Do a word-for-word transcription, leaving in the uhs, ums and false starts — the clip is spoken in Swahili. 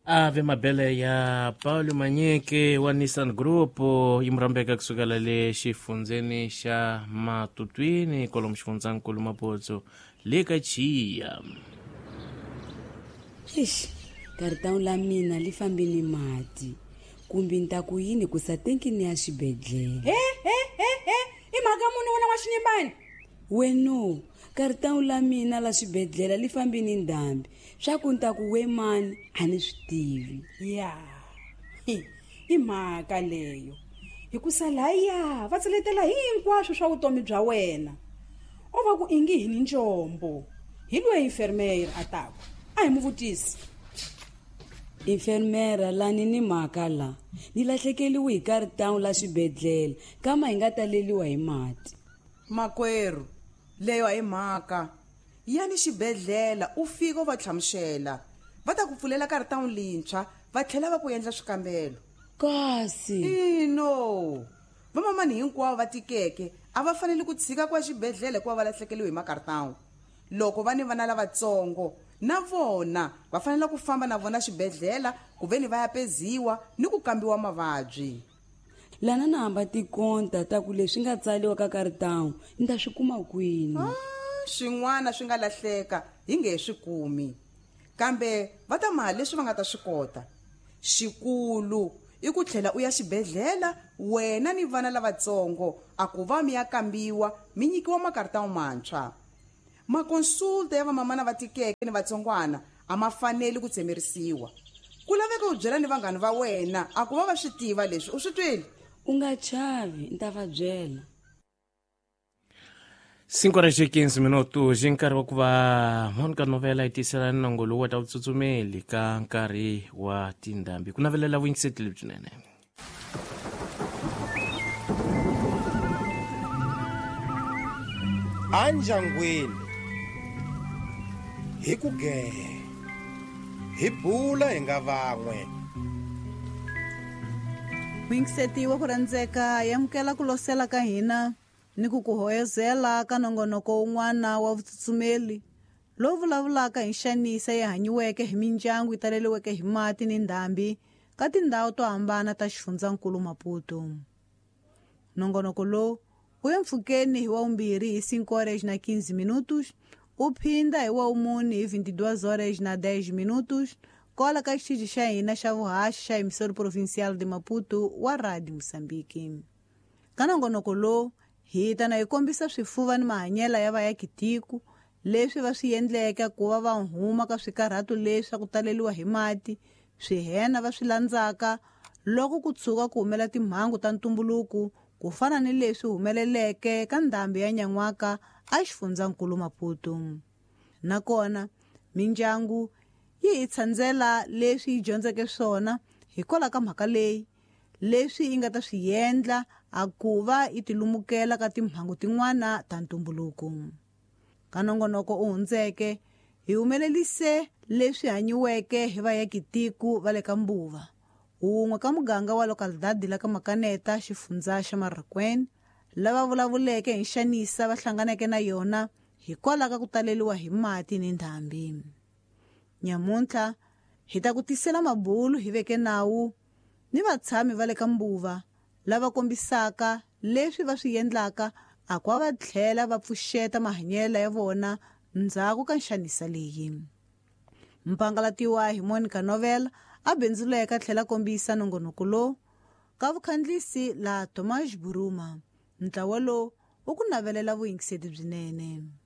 Ave mabele ya Paulo Manyeke wa Nissan Group imrambeka kusukela le xifundzeni xa Matutwini kolomu xifundzakulu Maputo le ka Chiya. Ish, karitau la mina li fambi ni mati kumbe nta ku yini ku sa tenkini ya xibedhlele. He he he he i mhaka munhu wena wa xinyimbani. Weno karitau la mina la xibedhlele li fambi ni ndhambi swa ku nta ku we mani a ni swi tivi. Ya hi i mhaka leyo hikusa laya va tsiletela hinkwaswo swa vutomi bya wena o va ku ingi hi ni njombo hi loyi enfermera atako a hi muvutisi. Enfermera lani ni mhaka la ni lahlekeliwe hi karitau la xibedhlele kama hi nga taleliwa hi mati. Makwerhu leyo hi mhaka yani xibedhlela u fika u va tlhamuxela va ta ku pfulela karitau lintshwa va tlhela va ku endla swikambelo. Kasi ino vamamani hinkwavo va tikeke a va fanele ku tshika kwa xibedhlele kuva va lahlekeliwe hi makaritau. Loko va ni vana lavatsongo na vona va fanele ku famba na vona xibedhlela ku veni va ya peziwa ni ku kambiwa mavabyi. lana na hamba tikonta ta ku leswi nga tsaliwa ka karitau ni ta swi kuma kwini. Ah, swin'wana swi nga lahleka hi nge swi kumi kambe va ta mali leswi va nga ta swi kota. Xikulu i ku tlhela u ya xibedhlela wena ni vana lavatsongo a ku va mi ya kambiwa mi nyikiwa makaritau mantshwa. Makonsulta ya vamamana va tikeke ni vatsongwana a ma fanele ku tsemerisiwa. Ku laveka u byela ni vanghana va wena a ku va va swi tiva leswi u swi twile. U nga chavi ni ta va byela. cinco horas e quinze minutos hi nkarhi wa ku va Monica Novela yi tisela nongolo wa ta vutsutsumeli ka nkarhi wa tindhambi ku navelela vuyingiseti lebyinene. Anjangweni hi ku gehe hi bula hi nga van'we. Wingiseti wa ku rhandzeka yi amukela ku losela ka hina ni ku ku hoyozela ka nongonoko wun'wana wa vutsutsumeli lowu vulavulaka hi nxaniso yi hanyiweke hi mindyangu yi taleliweke hi mati ni ndhambi ka tindhawu to hambana ta xifundzankulu Maputo. Nongonoko lowu u ya mpfhukeni hi wa vumbirhi hi cinco horas na quinze minutos u phinda hi wa vumune hi vinte-duas horas na dez minutos kola ka xitichi xa hina xa vuhaxi xa emissora provincial de Maputo wa Rádio Moçambique. Ka nongonoko lowu hi ta na hi kombisa swifuva ni mahanyela ya vaakitiko leswi va swi endleke ku va va huma ka swikarhato leswi ku taleliwa hi mati swi hena va swi landzaka loko ku tshuka ku humela timhangu ta ntumbuluko ku fana ni leswi humeleleke ka ndhambi ya Nyan'waka a xifundzankulu Maputo. Nakona mindyangu yi hi tshandzela leswi yi dyondzeke swona hikola ka mhaka leyi leswi yi nga ta swi endla a ku va yi tilumukela ka timhangu tin'wana ta ntumbuluko. Ka nongonoko u hundzeke hi humelelise leswi hanyiweke hi vaakitiko va le ka Mbuva un'we ka muganga wa localidade la ka Makaneta xifundza xa Marakweni lava vulavuleke hi nxanisa va hlanganeke na yona hikwalaho ka ku taleliwa hi mati ni ndhambi. Nyamuntlha hi ta ku tisela mabulu hi veke nawu ni vatshami va le ka Mbuva lava kombisaka leswi va swi endlaka a ku va tlhela va pfuxeta mahanyelo ya vona ndzhaku ka nxanisa leyi. Mpangalatiwa hi Monica Novela a benzuleka tlhela kombisa nongonoko lowu ka vukhandlisi la Thomas Buruma. Ntlawa lowu u ku navelela vuyingiseti byinene.